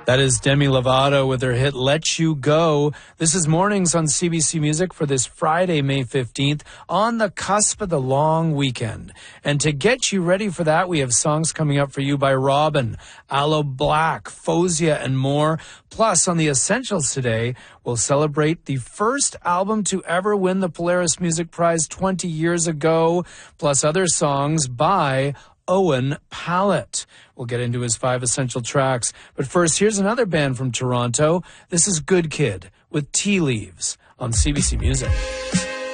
That is Demi Lovato with her hit Let You Go. This is Mornings on CBC Music for this Friday, May 15th, on the cusp of the long weekend. And to get you ready for that, we have songs coming up for you by Robin, Aloe Black, Fozia, and more. Plus, on the Essentials today, we'll celebrate the first album to ever win the Polaris Music Prize 20 years ago, plus other songs by Owen Pallett. We'll get into his 5 essential tracks. But first, here's another band from Toronto. This is Good Kid with Tea Leaves on CBC Music.